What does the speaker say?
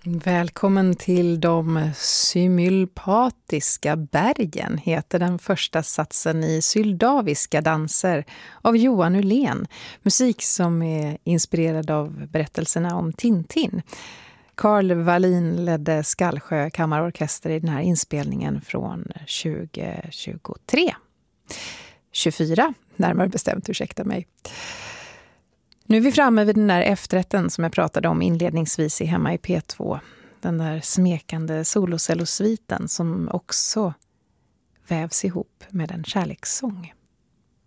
Välkommen till de symulpatiska bergen heter den första satsen i Syldaviska danser av Johan Ullén. Musik som är inspirerad av berättelserna om Tintin. Carl Wallin ledde Skallsjö kammarorkester i den här inspelningen från 2023. 24, närmare bestämt, ursäkta mig. Nu är vi framme vid den där efterrätten som jag pratade om inledningsvis i Hemma i P2. Den där smekande solocellosviten som också vävs ihop med en kärlekssång.